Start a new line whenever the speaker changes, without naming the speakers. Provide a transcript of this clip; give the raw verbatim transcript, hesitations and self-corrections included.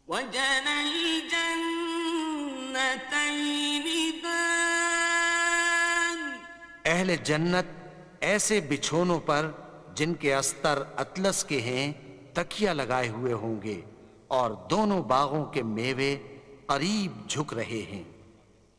वजनल जन्नतैनि दान।
अहले जन्नत ऐसे बिछोनों पर जिनके अस्तर अतलस के हैं तकिया लगाए हुए होंगे और दोनों बागों के मेवे करीब झुक रहे हैं।